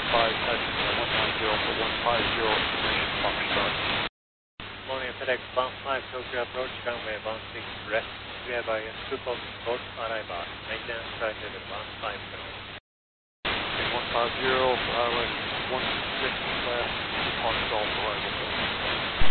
heading 190 for 150 information Foxtrot. Morning FedEx 15 Tokyo approach, runway 16 left, clear by 2 both arrival, maintenance started at 150. 150, with 16 left, Foxtrot arrival.